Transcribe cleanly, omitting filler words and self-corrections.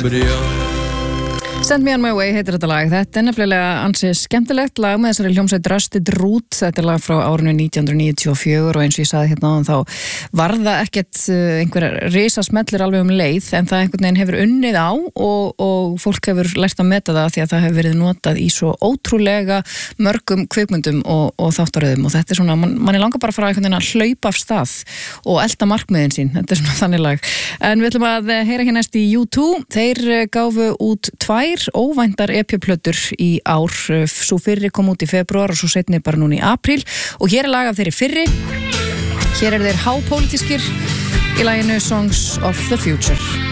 embrión. Send Me On My Way heitir þetta lag. Þetta nefnilega ansi skemmtilegt lag með þessari hljómsveit Rusted Root. Þetta lag frá árinu 1994 og eins og ég sagði hérna áðan þá var það ekkert einhver risasmellir alveg leið en það einhvern veginn hefur unnið á og fólk hefur lært að meta það því að það hefur verið notað í svo ótrúlega mörgum kvikmyndum og þáttaröðum og þetta svona, manni langar bara að fara einhvern veginn að hlaupa af stað og elda markmiðin sín. Þetta svona þannig lag. En við ætlum að heyra hér næst í U2. Þeir gáfu út 2 óvæntar EP-plötur í ár. Svo fyrri kom út í febrúar og svo seinni bara núna í apríl og hér lag af þeirri fyrri. Hér þeir hápólitískir í laginu Songs of the Future.